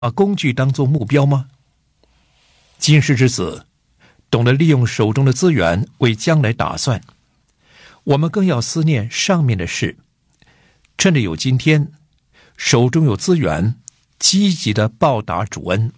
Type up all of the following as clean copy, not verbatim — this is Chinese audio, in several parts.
把工具当作目标吗？今世之子懂得利用手中的资源为将来打算，我们更要思念上面的事，趁着有今天，手中有资源，积极的报答主恩。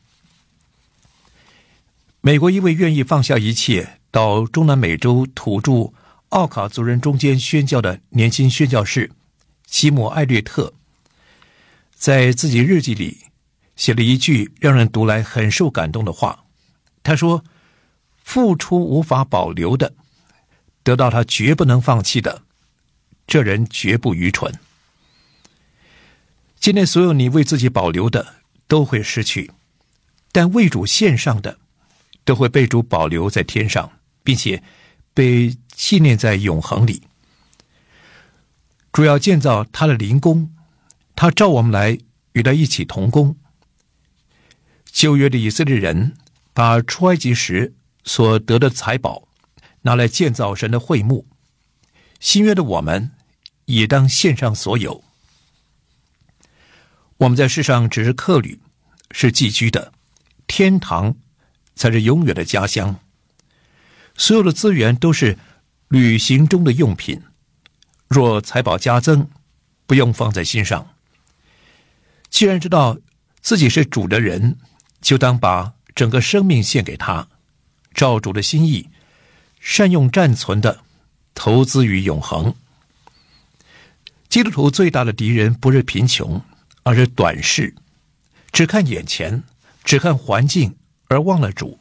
美国一位愿意放下一切到中南美洲土著奥卡族人中间宣教的年轻宣教士西姆·艾略特，在自己日记里写了一句让人读来很受感动的话。他说，付出无法保留的，得到他绝不能放弃的，这人绝不愚蠢。今天所有你为自己保留的都会失去，但为主献上的都会被主保留在天上，并且被纪念在永恒里。主要建造他的灵宫，他召我们来与他一起同工。旧约的以色列人把出埃及时所得的财宝拿来建造神的会幕，新约的我们也当献上所有。我们在世上只是客旅，是寄居的，天堂才是永远的家乡。所有的资源都是旅行中的用品，若财宝加增，不用放在心上。既然知道自己是主的人，就当把整个生命献给他，照主的心意，善用暂存的，投资于永恒。基督徒最大的敌人不是贫穷，而是短视，只看眼前，只看环境，而忘了主。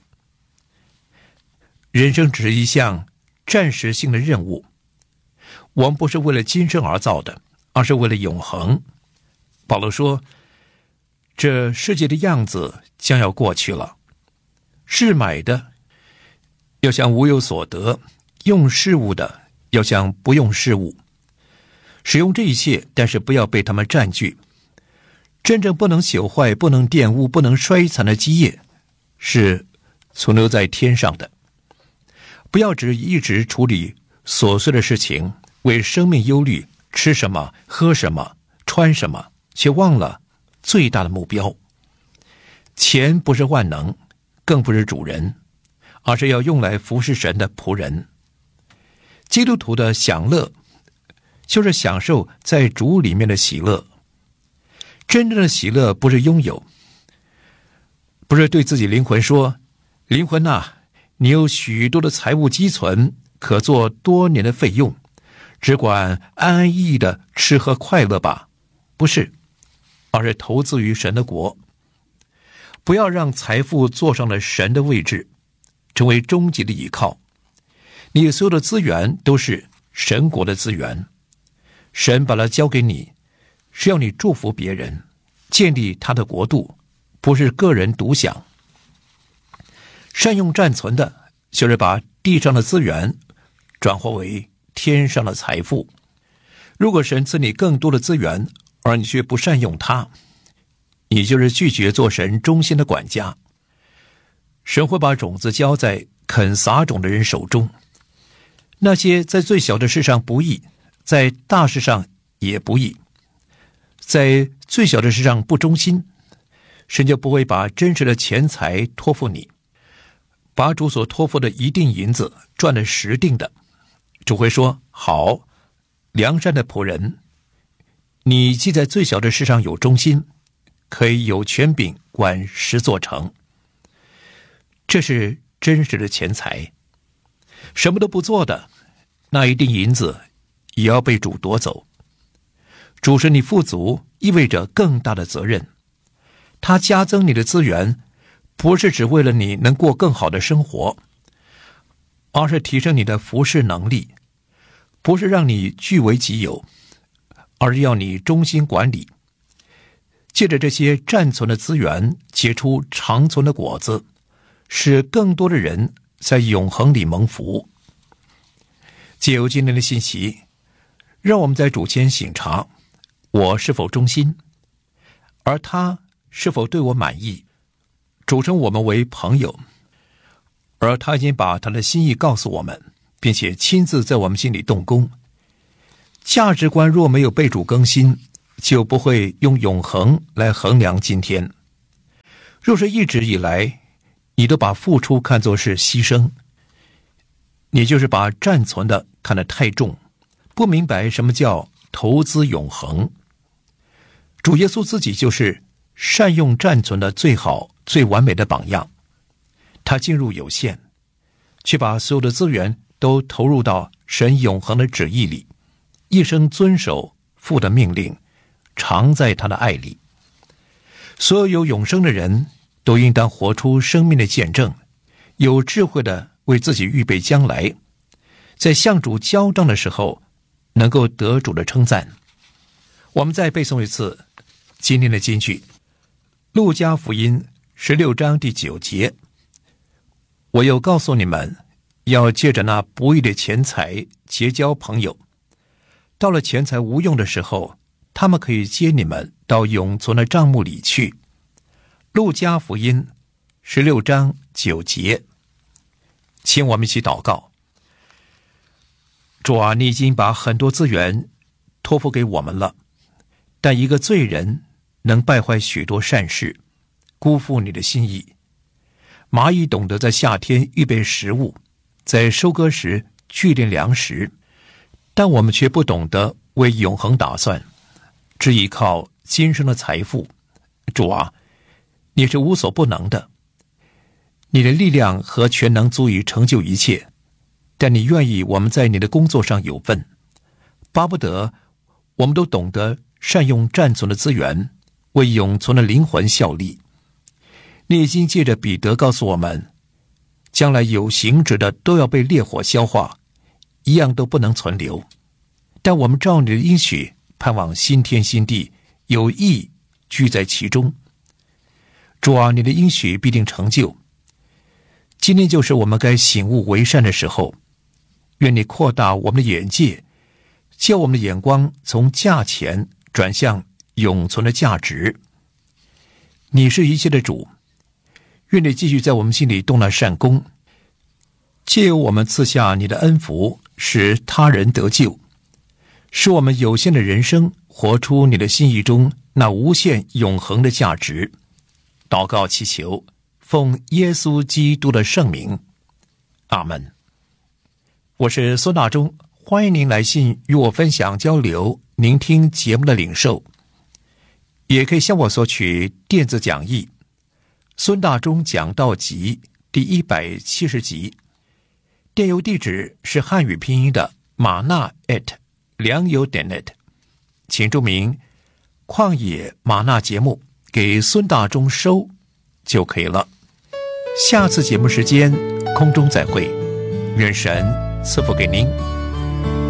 人生只是一项暂时性的任务，我们不是为了今生而造的，而是为了永恒。保罗说，这世界的样子将要过去了，是买的要像无有所得，用事物的要像不用事物。使用这一切，但是不要被他们占据。真正不能朽坏、不能玷污、不能衰残的基业，是存留在天上的。不要只一直处理琐碎的事情，为生命忧虑，吃什么、喝什么、穿什么，却忘了最大的目标。钱不是万能，更不是主人，而是要用来服侍神的仆人。基督徒的享乐，就是享受在主里面的喜乐。真正的喜乐不是拥有，不是对自己灵魂说，灵魂啊，你有许多的财物积存，可做多年的费用，只管安安逸逸的吃喝快乐吧。不是，而是投资于神的国。不要让财富坐上了神的位置，成为终极的依靠。你所有的资源都是神国的资源，神把它交给你，是要你祝福别人，建立他的国度，不是个人独享。善用暂存的，就是把地上的资源转化为天上的财富。如果神赐你更多的资源，而你却不善用它，你就是拒绝做神忠心的管家。神会把种子交在肯撒种的人手中。那些在最小的事上不义，在大事上也不义，在最小的事上不忠心，神就不会把真实的钱财托付你。把主所托付的一锭银子赚了10锭的，主会说，好，良善的仆人，你既在最小的事上有忠心，可以有权柄管10座城。这是真实的钱财。什么都不做的，那一锭银子也要被主夺走。主使你富足，意味着更大的责任。他加增你的资源，不是只为了你能过更好的生活，而是提升你的服事能力，不是让你据为己有，而是要你忠心管理。借着这些暂存的资源，结出长存的果子，使更多的人在永恒里蒙福。借由今天的信息，让我们在主前省察，我是否忠心，而他是否对我满意。主称我们为朋友，而他已经把他的心意告诉我们，并且亲自在我们心里动工。价值观若没有被主更新，就不会用永恒来衡量今天。 若是一直以来你都把付出看作是牺牲，你就是把暂存的看得太重，不明白什么叫投资永恒。主耶稣自己就是善用暂存的最好最完美的榜样。他进入有限，却把所有的资源都投入到神永恒的旨意里，一生遵守父的命令，常在他的爱里。所有有永生的人都应当活出生命的见证，有智慧的为自己预备将来，在向主交账的时候能够得主的称赞。我们再背诵一次今天的金句，路加福音16章第9节，我又告诉你们，要借着那不义的钱财结交朋友，到了钱财无用的时候，他们可以接你们到永存的帐幕里去。路加福音16章9节。请我们一起祷告。主啊，你已经把很多资源托付给我们了，但一个罪人能败坏许多善事，辜负你的心意。蚂蚁懂得在夏天预备食物，在收割时聚敛粮食，但我们却不懂得为永恒打算，只依靠今生的财富。主啊，你是无所不能的，你的力量和全能足以成就一切，但你愿意我们在你的工作上有份，巴不得我们都懂得善用暂存的资源，为永存的灵魂效力。你已经借着彼得告诉我们，将来有形质的都要被烈火消化，一样都不能存留。但我们照你的应许，盼望新天新地，有义居在其中。主啊，你的应许必定成就。今天就是我们该醒悟为善的时候，愿你扩大我们的眼界，叫我们的眼光从价钱转向永存的价值。你是一切的主，愿你继续在我们心里动那善功，借由我们赐下你的恩福，使他人得救，使我们有限的人生活出你的心意中那无限永恒的价值。祷告祈求，奉耶稣基督的圣名，阿们。我是孙大中，欢迎您来信与我分享交流您听节目的领受，也可以向我索取电子讲义孙大中讲道集第170集，电邮地址是汉语拼音的马纳良友.net， 请注明旷野马纳节目给孙大中收就可以了。下次节目时间空中再会，愿神赐福给您。